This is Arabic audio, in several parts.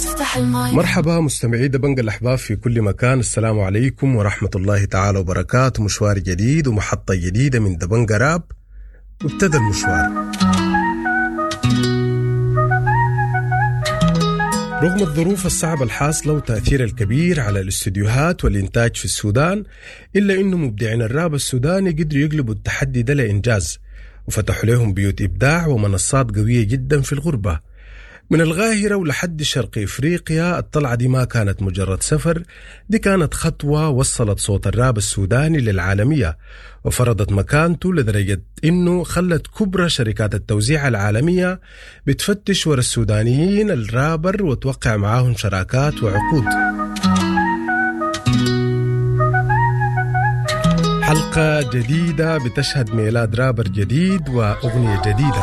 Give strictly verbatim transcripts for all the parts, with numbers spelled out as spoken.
مرحبا مستمعي دبنج الأحباب في كل مكان. السلام عليكم ورحمة الله تعالى وبركاته. مشوار جديد ومحطة جديدة من دبنج راب، وابتدى المشوار. رغم الظروف الصعبة الحاصلة وتأثير الكبير على الاستديوهات والإنتاج في السودان، إلا إنه مبدعين الراب السوداني قدروا يقلبوا التحدي ده لإنجاز، وفتحوا لهم بيوت إبداع ومنصات قوية جدا في الغربة. من القاهرة ولحد شرق إفريقيا، الطلعة دي ما كانت مجرد سفر، دي كانت خطوة وصلت صوت الراب السوداني للعالمية، وفرضت مكانته لدرجة إنه خلت كبرى شركات التوزيع العالمية بتفتش ورا السودانيين الرابر وتوقع معاهم شراكات وعقود. حلقة جديدة بتشهد ميلاد رابر جديد وأغنية جديدة.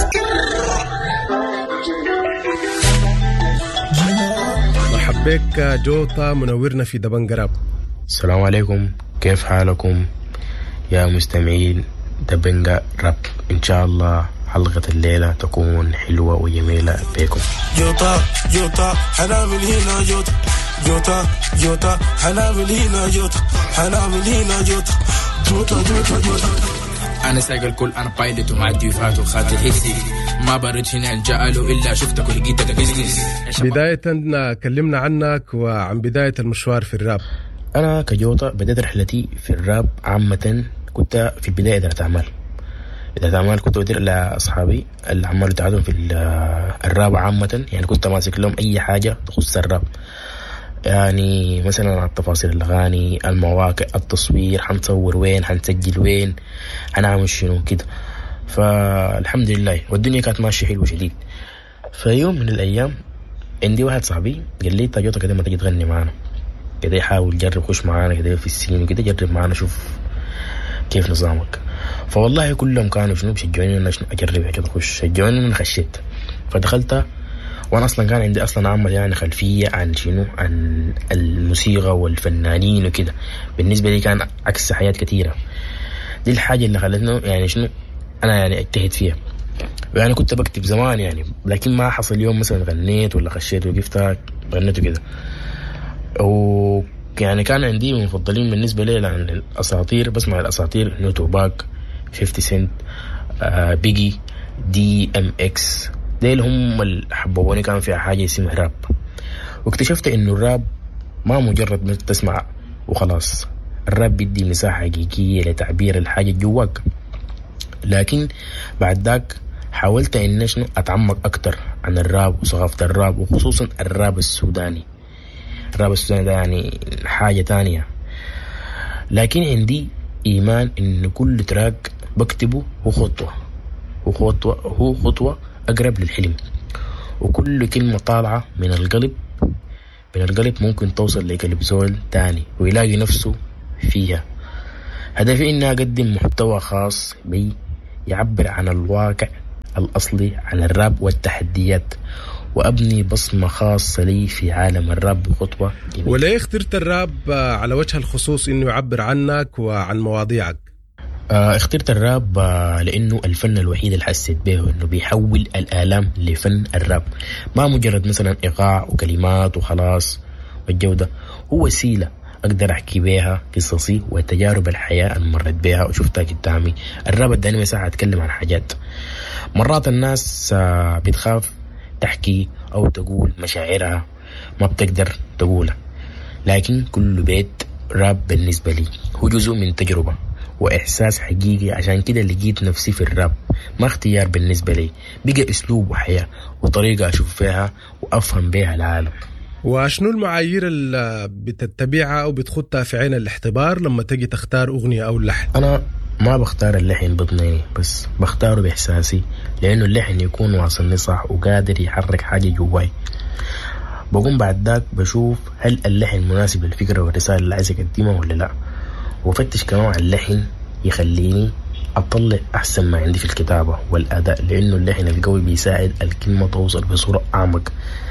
مرحبا جوتا منورنا في دبنج راب. السلام عليكم، كيف حالكم يا مستمعين دبنج راب؟ إن شاء الله حلقة الليلة تكون حلوة وجميلة بكم. جوتا جوتا حنعمل هنا جوتا جوتا جوتا حنعمل هنا جوتا حنعمل هنا جوتا جوتا جوتا جوتا. أنا ساق الكل، أنا بايلت ومعدي وفات وخاطر حسي، ما برد هنا الجعل إلا شفتك ولقيتك بزنس. بداية كلمنا عنك وعن بداية المشوار في الراب. أنا كجوتا بدأت رحلتي في الراب عامة، كنت في البداية إدارة أعمال. إدارة أعمال كنت أدير لأصحابي الأعمال بتاعتهم في الراب عامة، يعني كنت ماسك لهم أي حاجة تخص الراب، يعني مثلا التفاصيل الأغاني، المواقع، التصوير، حنصور وين، حنسجل وين، حنعمل شنو كده. فالحمد لله والدنيا كانت ماشية حلوة شديد. فيوم من الأيام عندي واحد صاحبي قال لي تاجوتا كده ما تجي تغني معانا كده، يحاول جرب خش معانا كده في السين كده، جرب معانا شوف كيف نظامك. فوالله كلهم كانوا شنو بشجعوني أنا شنو أجرب كده خش، شجعوني من خشيت. فدخلت وانا اصلا كان عندي اصلا عامل يعني خلفيه عن شنو عن الموسيقى والفنانين وكده، بالنسبه لي كان عكس حياه كثيره. دي الحاجه اللي خلتني يعني شنو انا يعني اجتهد فيها. يعني كنت بكتب زمان يعني، لكن ما حصل يوم مثلا غنيت ولا خشيت وقفت غنيت وكده. ويعني كان عندي مفضلين بالنسبه لي عن الاساطير، بسمع الاساطير نوتو باك، خمسين سنت، آه بيجي، دي ام اكس، ديل هم الحبواني كان فيها حاجة اسمها راب. واكتشفت انه الراب ما مجرد تسمع وخلاص، الراب بيدي مساحة حقيقية لتعبير الحاجة جواك. لكن بعد ذاك حاولت ان شنو اتعمق اكتر عن الراب وثقافة الراب، وخصوصا الراب السوداني. الراب السوداني ده يعني حاجة تانية. لكن عندي ايمان ان كل تراك بكتبه هو خطوة وخطوة هو خطوة أقرب للحلم، وكل كلمة طالعة من القلب من القلب ممكن توصل لقلب زول تاني ويلاقي نفسه فيها. هدفي إني أقدم محتوى خاص بي يعبر عن الواقع الأصلي عن الراب والتحديات، وأبني بصمة خاصة لي في عالم الراب بخطوة جميلة. وليه اخترت الراب على وجه الخصوص إنه يعبر عنك وعن مواضيعك؟ آه اخترت الراب آه لأنه الفن الوحيد اللي حسيت به إنه بيحول الآلام لفن. الراب ما مجرد مثلا إيقاع وكلمات وخلاص، والجودة هو وسيلة أقدر أحكي بيها قصصي وتجارب الحياة اللي مرت بيها وشفتها قدامي. الراب اداني مساحة أتكلم عن حاجات مرات الناس آه بتخاف تحكي أو تقول مشاعرها، ما بتقدر تقولها، لكن كل بيت راب بالنسبة لي هو جزء من تجربة وإحساس حقيقي. عشان كده لقيت نفسي في الراب ما اختيار بالنسبة لي، بقى أسلوب وحياة وطريقة أشوف فيها وأفهم بها العالم. وشنو المعايير اللي بتتبعها أو بتخطها في عين الاختبار لما تجي تختار أغنية أو اللحن؟ أنا ما بختار اللحن بضنيني، بس بختاره بإحساسي، لأنه اللحن يكون واصلني صح وقادر يحرك حاجة جواي. بقوم بعد ذاك بشوف هل اللحن مناسب للفكرة والرسالة اللي عايز أقدمها ولا لا، وفتش كمان اللحن يخليني أطلع أحسن ما عندي في الكتابة والأداء، لأنه اللحن القوي بيساعد الكلمة توصل بصورة أعمق.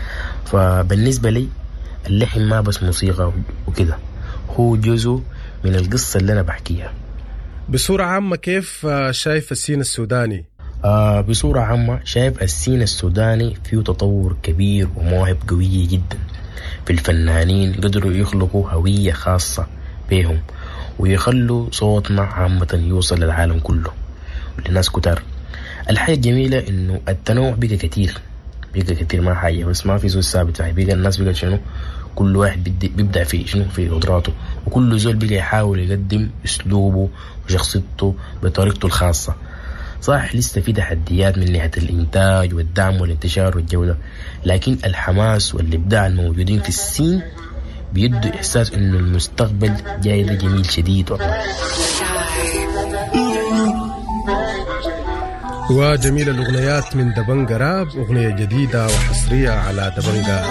فبالنسبة لي اللحن ما بس موسيقى وكده، هو جزء من القصة اللي أنا بحكيها. بصورة عامة كيف شايف السين السوداني؟ آه بصورة عامة شايف السين السوداني فيه تطور كبير ومواهب قوية جدا في الفنانين قدروا يخلقوا هوية خاصة بهم ويخلوا صوتنا عامة يوصل للعالم كله ولناس كتار. الحاجة الجميلة إنه التنوع بقى كتير بقى كتير ما حاجة بس ما في زول ثابت يعني بقى الناس بقى شنو كل واحد بيبدأ في شنو في قدراته وكل زول بقى يحاول يقدم أسلوبه وشخصيته بطريقته الخاصة. صح لسه في تحديات من ناحية الإنتاج والدعم والانتشار والجودة لكن الحماس والإبداع الموجودين في السين بيدوا إحساس إنه المستقبل جاي ده جميل شديد والله. وجميل الأغنيات من دبنجة راب أغنية جديدة وحصرية على دبنجة